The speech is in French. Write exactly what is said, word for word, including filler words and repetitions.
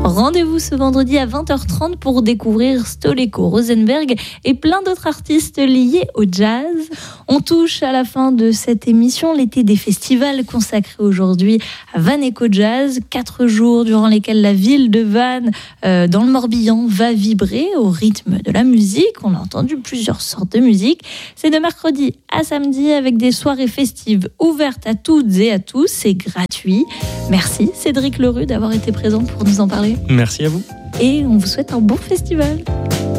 Rendez-vous ce vendredi à vingt heures trente pour découvrir Stoleko, Rosenberg et plein d'autres artistes liés au jazz. On touche à la fin de cette émission, l'été des festivals consacré aujourd'hui à Vannes Eco Jazz. Quatre jours durant lesquels la ville de Vannes, euh, dans le Morbihan, va vibrer au rythme de la musique. On a entendu plusieurs sortes de musique. C'est de mercredi à samedi avec des soirées festives ouvertes à toutes et à tous. C'est gratuit. Merci Cédric Lerue d'avoir été présent pour nous en parler. Merci à vous. Et on vous souhaite un bon festival.